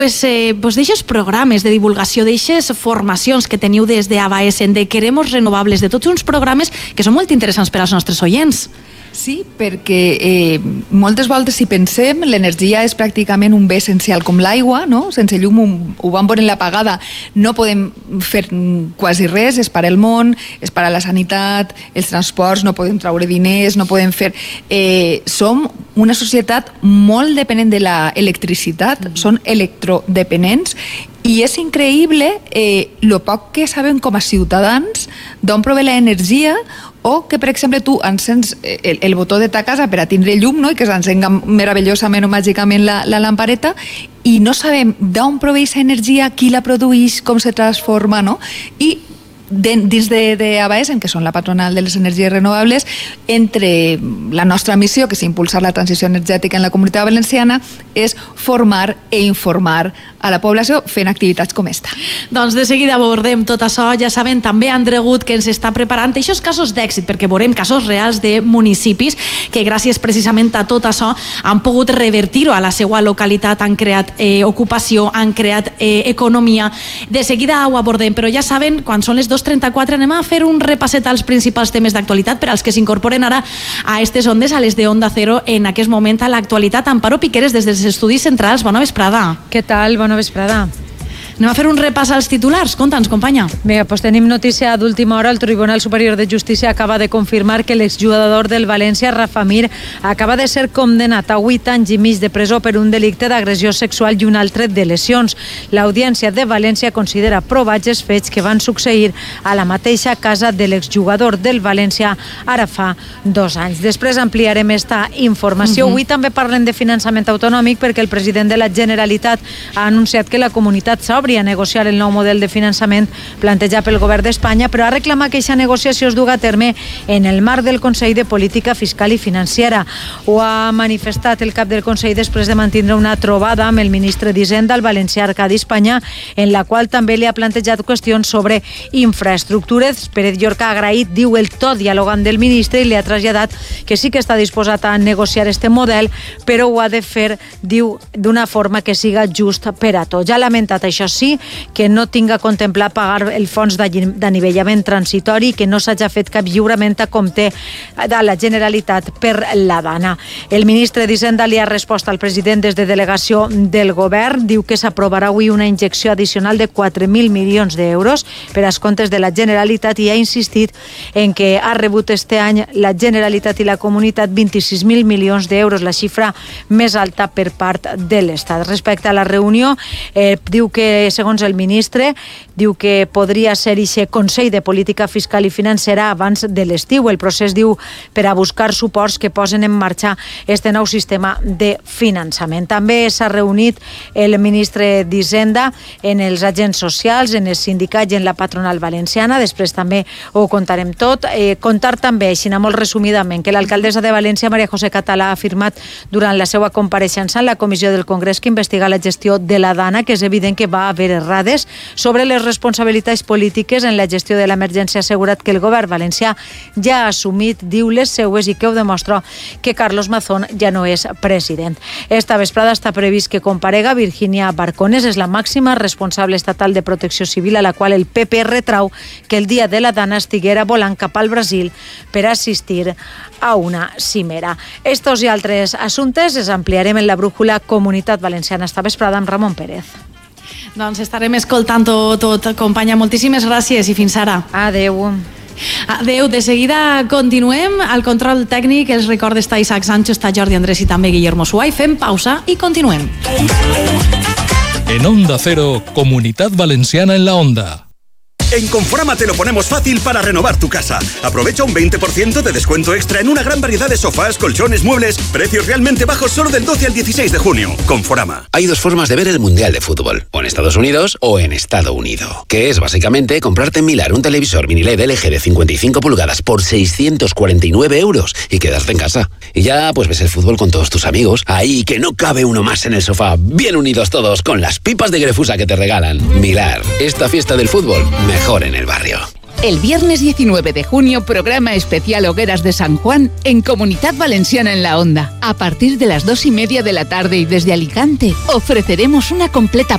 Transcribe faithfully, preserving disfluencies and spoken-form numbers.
Pues, eh, pues d'aixos programes de divulgació, d'aixes formacions que teniu des de A B A S, de Queremos Renovables, de tots uns programes que són molt interessants per als nostres oients. Sí, perquè eh, moltes voltes si pensem, l'energia és pràcticament un bé essencial com l'aigua, no? Sense llum ho, ho vam veure en l'apagada, no podem fer quasi res, és per al món, és per a la sanitat, els transports, no podem traure diners, no podem fer... Eh, som una societat molt dependent de l'electricitat, mm. són electrodependents, i és increïble eh, lo poc que sabem com a ciutadans d'on prové l'energia, o que, per exemple, tu encens el, el botó de ta casa per a tindre llum, no? I que s'encenga meravellosament o màgicament la, la lampareta, i no sabem d'on prové aquesta energia, qui la produeix, com se transforma, no? I de, dins de, de A B A S, que són la patronal de les energies renovables, entre la nostra missió, que és impulsar la transició energètica en la Comunitat Valenciana, és formar e informar a la població fent activitats com esta. Doncs de seguida abordem tot això. Ja saben, també André Gut, que ens està preparant aquests casos d'èxit, perquè veurem casos reals de municipis que gràcies precisament a tot això han pogut revertir-ho a la seva localitat, han creat eh, ocupació, han creat eh, economia. De seguida ho abordem, però ja saben, quan són les dos trenta-quatre anem a fer un repasset als principals temes d'actualitat per als que s'incorporen ara a aquestes ondes, a les de Onda Cero, en aquest moment a l'actualitat. Amparo Piqueres, des dels Estudis Centrals, bona vesprada. Què tal? Bona vesprada. Anem a fer un repàs als titulars. Conta'ns, companya. Bé, doncs tenim notícia d'última hora. El Tribunal Superior de Justícia acaba de confirmar que l'exjugador del València, Rafa Mir, acaba de ser condemnat a vuit anys i mig de presó per un delicte d'agressió sexual i un altre de lesions. L'Audiència de València considera provats els fets que van succeir a la mateixa casa de l'exjugador del València ara fa dos anys. Després ampliarem esta informació. Uh-huh. Avui també parlem de finançament autonòmic perquè el president de la Generalitat ha anunciat que la comunitat s'obri a negociar el nou model de finançament plantejat pel govern d'Espanya, però ha reclamat que aquesta negociació es duga a terme en el marc del Consell de Política Fiscal i Financera. Ho ha manifestat el cap del Consell després de mantindre una trobada amb el ministre d'Hisenda, el valencià Arcadi Espanya, en la qual també li ha plantejat qüestions sobre infraestructures. Pérez Llorca ha agraït, diu, el to dialogant del ministre i li ha traslladat que sí que està disposat a negociar este model, però ho ha de fer, diu, d'una forma que siga just per a tots. Ja ha lamentat això sí, que no tinga contemplat pagar el fons d'anivellament transitori, que no s'hagi fet cap lliurament a compte de la Generalitat per la dana. El ministre d'Hisenda li ha respost al president des de delegació del govern, diu que s'aprovarà avui una injecció addicional de quatre mil milions d'euros per als comptes de la Generalitat i ha insistit en que ha rebut este any la Generalitat i la Comunitat vint-i-sis mil milions d'euros, la xifra més alta per part de l'Estat. Respecte a la reunió, eh, diu que segons el ministre, diu que podria ser ixe Consell de Política Fiscal i Financera abans de l'estiu. El procés, diu, per a buscar suports que posen en marxa este nou sistema de finançament. També s'ha reunit el ministre d'Hisenda en els agents socials, en els sindicats i en la patronal valenciana. Després també ho contarem tot. Eh, contar també, així molt resumidament, que l'alcaldessa de València, Maria José Català, ha afirmat durant la seva compareixença en la comissió del Congrés que investiga la gestió de la dana, que és evident que va haver errades sobre les responsabilitats polítiques en la gestió de l'emergència. Ha assegurat que el govern valencià ja ha assumit, diu, les seues i que ho demostra que Carlos Mazón ja no és president. Esta vesprada està previst que comparega Virginia Barcones, és la màxima responsable estatal de Protecció Civil, a la qual el P P retrau que el dia de la dana estiguera volant cap al Brasil per assistir a una cimera. Estos i altres assumptes els ampliarem en la brújula Comunitat Valenciana esta vesprada amb Ramon Pérez. Doncs estarem escoltant tot, companya. Moltíssimes gràcies i fins ara. Adeu. Adeu. De seguida continuem. Al control tècnic, els records, està Isaac Sancho, està Jordi Andrés i també Guillermo Suay. Fem pausa i continuem. En Onda Cero, Comunitat Valenciana en la Onda. En Conforama te lo ponemos fácil para renovar tu casa. Aprovecha un veinte por ciento de descuento extra en una gran variedad de sofás, colchones, muebles, precios realmente bajos solo del doce al dieciséis de junio. Conforama. Hay dos formas de ver el Mundial de Fútbol, o en Estados Unidos o en Estado Unido, que es básicamente comprarte en Milar un televisor mini L E D L G de cincuenta y cinco pulgadas por seiscientos cuarenta y nueve euros y quedarte en casa. Y ya pues ves el fútbol con todos tus amigos, ahí que no cabe uno más en el sofá, bien unidos todos con las pipas de Grefusa que te regalan. Milar, esta fiesta del fútbol, mejor en el barrio. El viernes diecinueve de junio, programa especial Hogueras de San Juan en Comunitat Valenciana en la Onda. A partir de las dos y media de la tarde y desde Alicante, ofreceremos una completa